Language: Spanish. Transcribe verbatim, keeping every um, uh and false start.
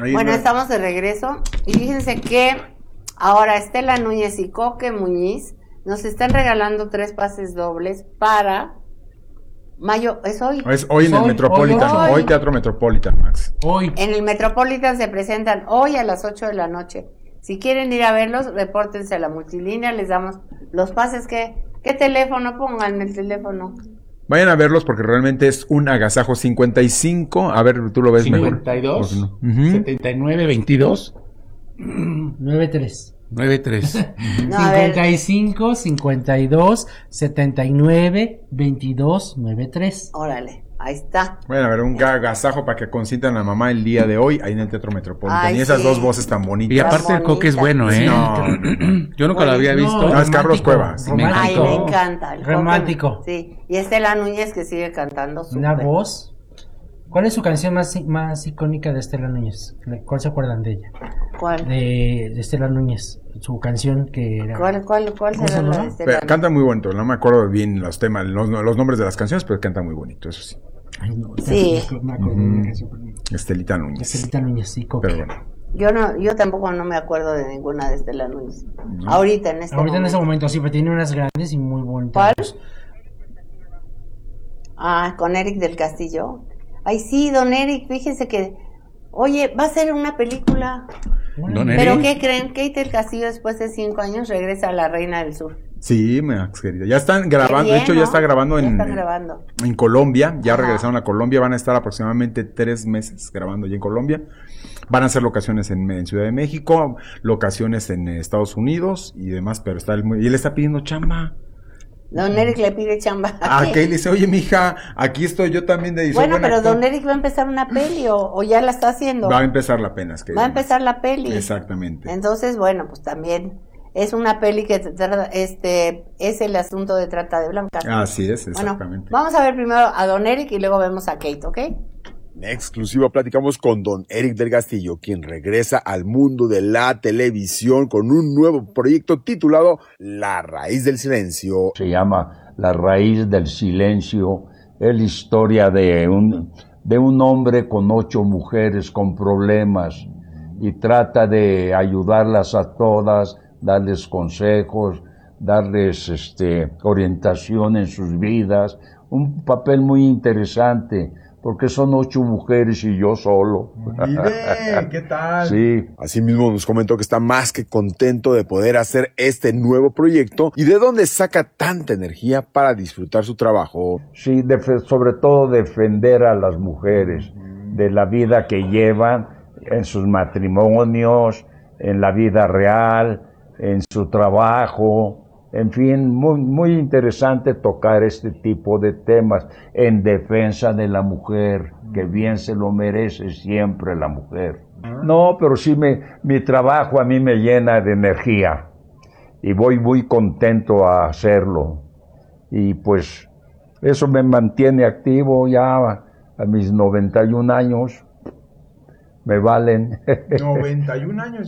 Ahí bueno, no. estamos de regreso y fíjense que ahora Estela Núñez y Coque Muñiz nos están regalando tres pases dobles para mayo, ¿es hoy? Es hoy en el Hoy, Metropolitan, hoy, hoy, hoy. Teatro Metropolitan, Max. Hoy. En el Metropolitan se presentan hoy a las ocho de la noche. Si quieren ir a verlos, repórtense a la multilínea, les damos los pases. que ¿Qué teléfono? Pongan el teléfono. Vayan a verlos porque realmente es un agasajo. Cincuenta y cinco, a ver, tú lo ves cincuenta y mejor. dos, Pues no. Ujú. setenta y nueve, veintidós, nueve tres. noventa y tres. No, a ver. cincuenta y cinco, cincuenta y dos, setenta y nueve, veintidós, noventa y tres. Órale, ahí está. Vayan a ver un agasajo para que consientan a la mamá el día de hoy ahí en el Teatro Metropolitan. Ay, y esas sí. dos voces tan bonitas. Y aparte el Coque es bueno, ¿eh? No. Yo nunca lo había visto. No, es Carlos Cuevas. Ay, Romántico. me encanta. el Romántico. Coque, sí, y Estela Núñez que sigue cantando súper. Una voz. ¿Cuál es su canción más, más icónica de Estela Núñez? ¿Cuál se acuerdan de ella? ¿Cuál? De, de Estela Núñez. Su canción que era... ¿Cuál, cuál, cuál ¿Cómo se será la llama? de Estela Pero Núñez? canta muy bonito, no me acuerdo bien los temas, los, los nombres de las canciones, pero canta muy bonito, eso sí. Ay, no, Sí. me acuerdo de la canción. Estelita Núñez. Estelita Núñez, sí, Coque. Pero bueno. Yo no, yo tampoco no me acuerdo de ninguna de Estela Núñez. Ahorita en este Ahorita en ese momento. momento sí, pero tiene unas grandes y muy bonitas. ¿Cuál? Ah, con Eric del Castillo. Ay, sí, don Eric, fíjese que, oye, va a ser una película. Don ¿Pero Eric. qué creen? Kate del Castillo después de cinco años regresa a La Reina del Sur. Sí, Max, querida. Ya están grabando, Qué bien, de hecho ¿no? ya está grabando Ya en, están grabando. en Colombia, ya Ajá. regresaron a Colombia, van a estar aproximadamente tres meses grabando ya en Colombia. Van a hacer locaciones en, en Ciudad de México, locaciones en eh, Estados Unidos y demás, pero está el, muy- y él está pidiendo chamba. Don Eric le pide chamba. Ah, que le dice, oye, mija, aquí estoy yo también de Bueno, buen pero actor. don Eric va a empezar una peli o, o ya la está haciendo. Va a empezar la apenas. Que Va a empezar la peli. Exactamente. Entonces, bueno, pues también es una peli que trata, este, es el asunto de trata de blancas. Así es, Bueno, exactamente. vamos a ver primero a don Eric y luego vemos a Kate, ¿ok? En exclusiva platicamos con don Eric del Castillo, quien regresa al mundo de la televisión con un nuevo proyecto titulado La Raíz del Silencio. Se llama La Raíz del Silencio. Es la historia de un, de un hombre con ocho mujeres con problemas y trata de ayudarlas a todas, darles consejos, darles este, orientación en sus vidas. Un papel muy interesante porque son ocho mujeres y yo solo. Mire, ¿qué tal? Sí. Asimismo nos comentó que está más que contento de poder hacer este nuevo proyecto y de dónde saca tanta energía para disfrutar su trabajo. Sí, def- sobre todo defender a las mujeres de la vida que llevan en sus matrimonios, en la vida real, en su trabajo, en fin, muy, muy interesante tocar este tipo de temas en defensa de la mujer, que bien se lo merece siempre la mujer. No, pero sí me, mi trabajo a mí me llena de energía y voy muy contento a hacerlo. Y pues eso me mantiene activo ya a mis noventa y un años. Me valen. noventa y un años